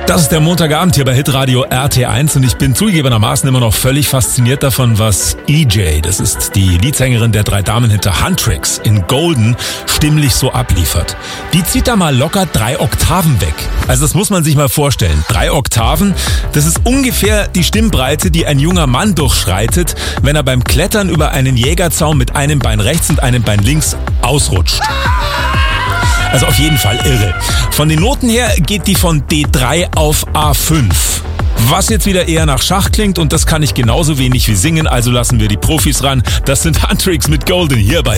Das ist der Montagabend hier bei Hitradio RT1 und ich bin zugegebenermaßen immer noch völlig fasziniert davon, was EJ, das ist die Leadsängerin der 3 Damen hinter Huntrix, in Golden stimmlich so abliefert. Die zieht da mal locker 3 Oktaven weg. Also das muss man sich mal vorstellen. 3 Oktaven, das ist ungefähr die Stimmbreite, die ein junger Mann durchschreitet, wenn er beim Klettern über einen Jägerzaun mit einem Bein rechts und einem Bein links ausrutscht. Also auf jeden Fall irre. Von den Noten her geht die von D3 auf A5. Was jetzt wieder eher nach Schach klingt und das kann ich genauso wenig wie singen, also lassen wir die Profis ran. Das sind Huntrix mit Golden hier bei